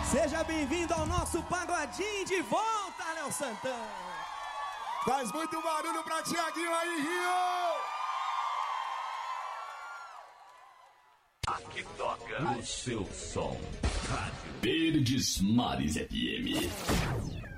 Seja bem-vindo ao nosso pagodinho de volta, Léo Santana. Faz muito barulho pra Thiaguinho aí, Rio! Aqui toca o seu som. Rádio Verdes Mares FM.